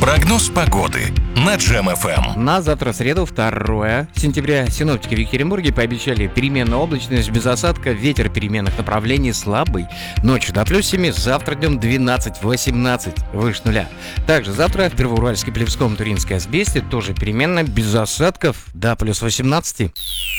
Прогноз погоды на Джем-ФМ. На завтра, среду, 2 сентября, синоптики в Екатеринбурге пообещали переменная облачность без осадка, ветер переменных направлений слабый. Ночью до +7, завтра днем 12-18, выше нуля. Также завтра в Первоуральске, Плевском, Туринской Азбесте тоже переменно без осадков до +18.